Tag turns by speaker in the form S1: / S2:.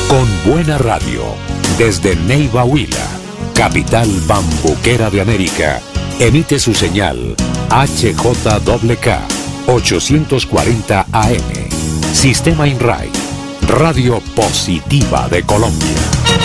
S1: Con buena radio, desde Neiva Huila, capital bambuquera de América, emite su señal HJWK 840 AM. Sistema INRAI, Radio Positiva de Colombia.